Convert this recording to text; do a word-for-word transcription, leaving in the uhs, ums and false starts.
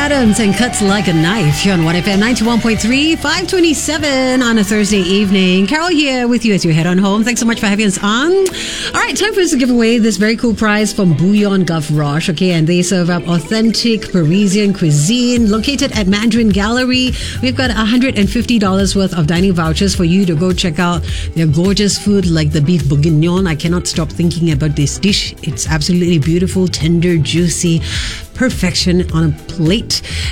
Adams and Cuts Like a Knife here on one F M ninety-one point three, five twenty-seven on a Thursday evening. Carol here with you as you head on home. Thanks so much for having us on. All right, time for us to give away this very cool prize from Bouillon Gavroche. Okay, and they serve up authentic Parisian cuisine located at Mandarin Gallery. We've got one hundred fifty dollars worth of dining vouchers for you to go check out their gorgeous food like the beef bourguignon. I cannot stop thinking about this dish. It's absolutely beautiful, tender, juicy, perfection on a plate.